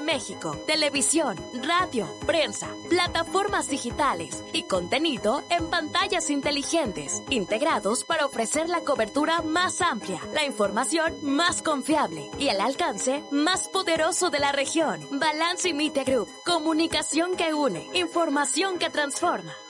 México, televisión, radio, prensa, plataformas digitales y contenido en pantallas inteligentes, integrados para ofrecer la cobertura más amplia, la información más confiable y el alcance más poderoso de la región. Balance Media Group, comunicación que une, información que transforma.